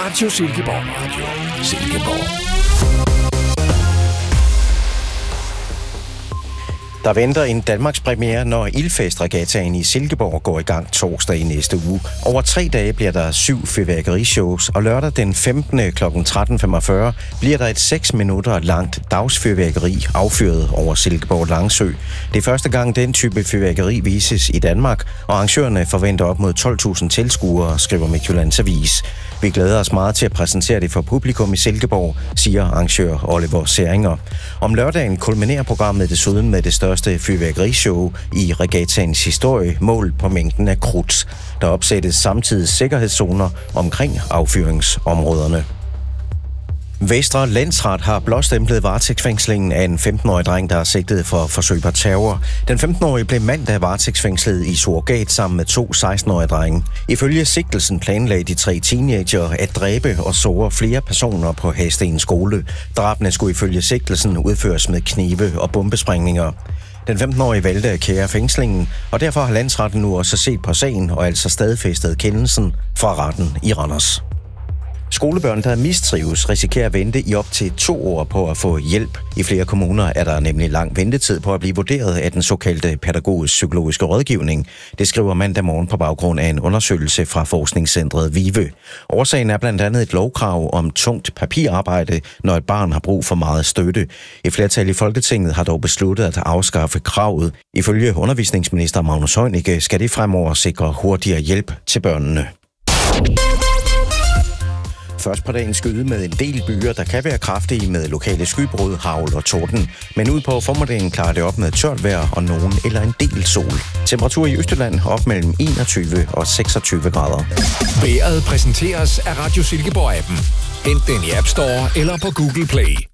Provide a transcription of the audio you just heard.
Radio Silkeborg. Radio Silkeborg. Der venter en Danmarks premiere, når Ildfestregattaen i Silkeborg går i gang torsdag i næste uge. Over 3 dage bliver der 7 fyrværkerishows, og lørdag den 15. kl. 13.45 bliver der et 6 minutter langt dagsfyrværkeri affyret over Silkeborg Langsø. Det er første gang, den type fyrværkeri vises i Danmark, og arrangørerne forventer op mod 12.000 tilskuere, skriver Midtjyllands Avis. Vi glæder os meget til at præsentere det for publikum i Silkeborg, siger arrangør Oliver Særinger. Om lørdagen kulminerer programmet desuden med det største fyrværkerishow i regattaens historie, målt på mængden af krudt. Der opsættes samtidig sikkerhedszoner omkring affyringsområderne. Vestre Landsret har blåstemplet varetægtsfængslingen af en 15-årig dreng, der er sigtet for forsøg på terror. Den 15-årige blev mandag varetægtsfængslet i surrogat sammen med 2 16-årige drenge. Ifølge sigtelsen planlagde de 3 teenager at dræbe og såre flere personer på Hadsten skole. Drabene skulle ifølge sigtelsen udføres med knive og bombesprængninger. Den 15-årige valgte at kære fængslingen, og derfor har landsretten nu også set på sagen og altså stadfæstet kendelsen fra retten i Randers. Skolebørn, der mistrives, risikerer at vente i op til 2 år på at få hjælp. I flere kommuner er der nemlig lang ventetid på at blive vurderet af den såkaldte pædagogisk-psykologiske rådgivning. Det skriver mandag morgen på baggrund af en undersøgelse fra forskningscentret VIVE. Årsagen er blandt andet et lovkrav om tungt papirarbejde, når et barn har brug for meget støtte. Et flertal i Folketinget har dog besluttet at afskaffe kravet. Ifølge undervisningsminister Magnus Heunicke skal det fremover sikre hurtigere hjælp til børnene. Først på dagen skyde med en del byer, der kan være kraftige med lokale skybrud, hagl og torden. Men ud på formiddagen klarer det op med tørt vejr og nogen eller en del sol. Temperatur i Østjylland op mellem 21 og 26 grader. Vejret præsenteres af Radio Silkeborg-appen. Hent den i App Store eller på Google Play.